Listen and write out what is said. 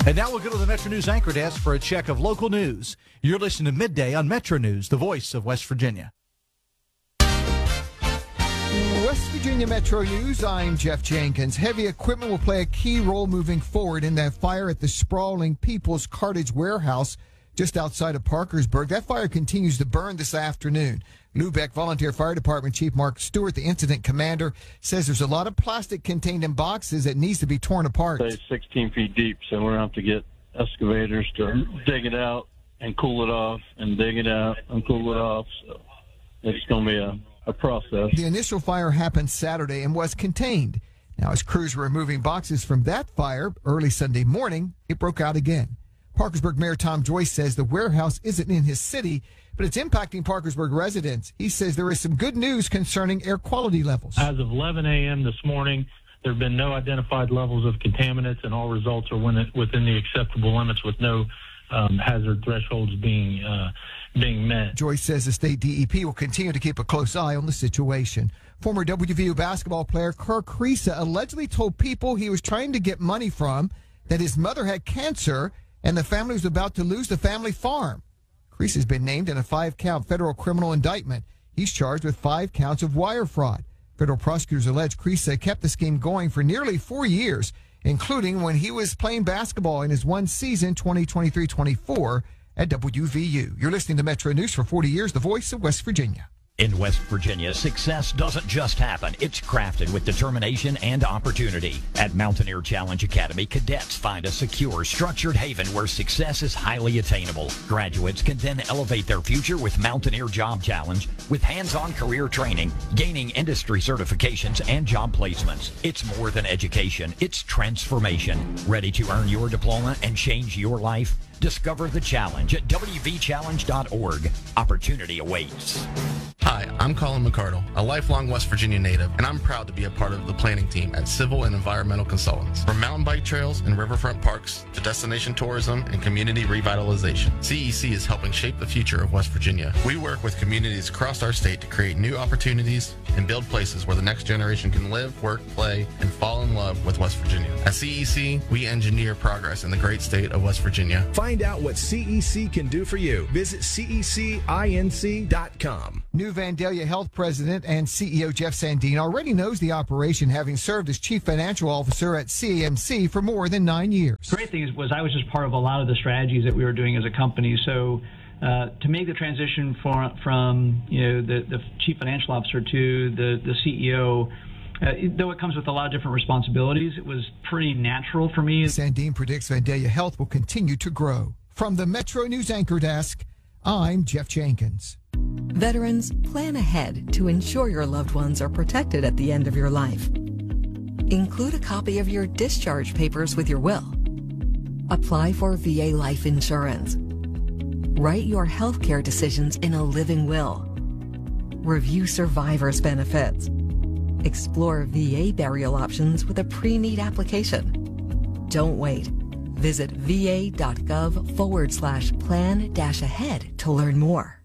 And now we'll go to the Metro News anchor desk for a check of local news. You're listening to Midday on Metro News, the voice of West Virginia. West Virginia Metro News, I'm Jeff Jenkins. Heavy equipment will play a key role moving forward in that fire at the sprawling People's Cartage Warehouse just outside of Parkersburg. That fire continues to burn this afternoon. Lubeck Volunteer Fire Department Chief Mark Stewart, the incident commander, says there's a lot of plastic contained in boxes that needs to be torn apart. It's 16 feet deep, so we're going to have to get excavators to dig it out and cool it off, and dig it out and cool it off. So it's going to be a process. The initial fire happened Saturday and was contained. Now, as crews were removing boxes from that fire early Sunday morning, it broke out again. Parkersburg Mayor Tom Joyce says the warehouse isn't in his city, but it's impacting Parkersburg residents. He says there is some good news concerning air quality levels. As of 11 a.m. this morning, there have been no identified levels of contaminants, and all results are within the acceptable limits with no hazard thresholds being met. Joyce says the state DEP will continue to keep a close eye on the situation. Former WVU basketball player Kerr Kriisa allegedly told people he was trying to get money from that his mother had cancer and the family was about to lose the family farm. Kriisa has been named in a 5-count federal criminal indictment. He's charged with 5 counts of wire fraud. Federal prosecutors allege Kriisa kept the scheme going for nearly 4 years, including when he was playing basketball in his one season, 2023-24, at WVU. You're listening to Metro News for 40 years, the voice of West Virginia. In West Virginia, success doesn't just happen. It's crafted with determination and opportunity. At Mountaineer Challenge Academy, cadets find a secure, structured haven where success is highly attainable. Graduates can then elevate their future with Mountaineer Job Challenge, with hands-on career training, gaining industry certifications, and job placements. It's more than education. It's transformation. Ready to earn your diploma and change your life? Discover the challenge at wvchallenge.org. Opportunity awaits. Hi, I'm Colin McCardle, a lifelong West Virginia native, and I'm proud to be a part of the planning team at Civil and Environmental Consultants. From mountain bike trails and riverfront parks to destination tourism and community revitalization, CEC is helping shape the future of West Virginia. We work with communities across our state to create new opportunities and build places where the next generation can live, work, play, and fall in love with West Virginia. At CEC, we engineer progress in the great state of West Virginia. Find out what CEC can do for you. Visit cecinc.com. New Vandalia Health President and CEO Jeff Sandin already knows the operation, having served as Chief Financial Officer at CAMC for more than 9 years. The great thing was I was just part of a lot of the strategies that we were doing as a company. So to make the transition from the Chief Financial Officer to the CEO, though it comes with a lot of different responsibilities, it was pretty natural for me. Sandin predicts Vandalia Health will continue to grow. From the Metro News anchor desk, I'm Jeff Jenkins. Veterans, plan ahead to ensure your loved ones are protected at the end of your life. Include a copy of your discharge papers with your will. Apply for VA life insurance. Write your health care decisions in a living will. Review survivor's benefits. Explore VA burial options with a pre-need application. Don't wait. Visit va.gov/plan-ahead to learn more.